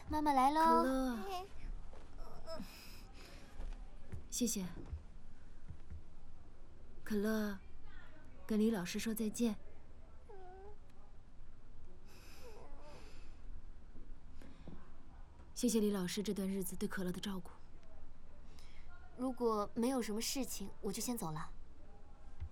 妈妈来喽。 可乐，谢谢。可乐，跟李老师说再见。谢谢李老师这段日子对可乐的照顾。 如果没有什么事情，我就先走了。